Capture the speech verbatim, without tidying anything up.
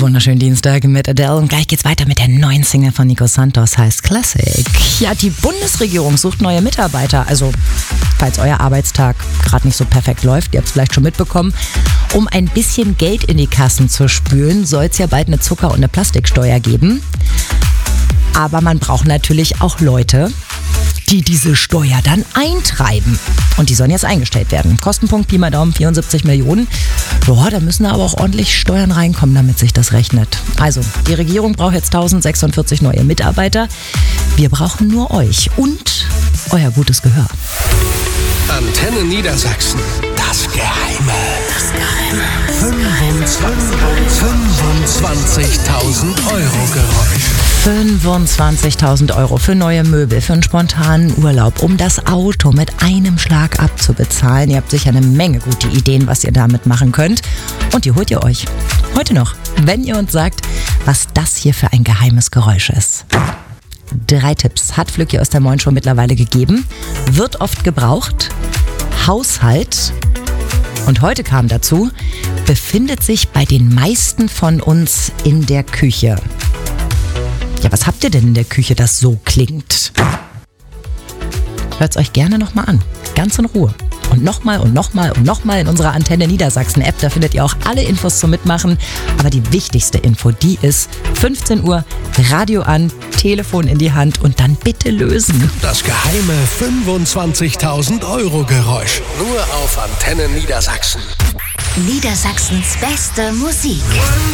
Wunderschönen Dienstag mit Adele und gleich geht's weiter mit der neuen Single von Nico Santos, heißt Classic. Ja, die Bundesregierung sucht neue Mitarbeiter, also falls euer Arbeitstag gerade nicht so perfekt läuft, ihr habt es vielleicht schon mitbekommen, um ein bisschen Geld in die Kassen zu spülen, soll es ja bald eine Zucker- und eine Plastiksteuer geben. Aber man braucht natürlich auch Leute, die diese Steuer dann eintreiben. Und die sollen jetzt eingestellt werden. Kostenpunkt Pi mal Daumen vierundsiebzig Millionen. Boah, da müssen aber auch ordentlich Steuern reinkommen, damit sich das rechnet. Also, die Regierung braucht jetzt tausendsechsundvierzig neue Mitarbeiter. Wir brauchen nur euch und euer gutes Gehör. Antenne Niedersachsen. Das Geheime. Das Geheime. fünfundzwanzigtausend Euro Geräusch. fünfundzwanzigtausend Euro für neue Möbel, für einen spontanen Urlaub, um das Auto mit einem Schlag abzubezahlen. Ihr habt sicher eine Menge gute Ideen, was ihr damit machen könnt. Und die holt ihr euch heute noch, wenn ihr uns sagt, was das hier für ein geheimes Geräusch ist. Drei Tipps hat Flücki aus der Moin Show mittlerweile gegeben. Wird oft gebraucht. Haushalt. Und heute kam dazu, befindet sich bei den meisten von uns in der Küche. Ja, was habt ihr denn in der Küche, das so klingt? Hört's euch gerne nochmal an. Ganz in Ruhe. Und nochmal und nochmal und nochmal in unserer Antenne Niedersachsen-App. Da findet ihr auch alle Infos zum Mitmachen. Aber die wichtigste Info, die ist fünfzehn Uhr, Radio an, Telefon in die Hand und dann bitte lösen. Das geheime fünfundzwanzigtausend Euro Geräusch. Nur auf Antenne Niedersachsen. Niedersachsens beste Musik.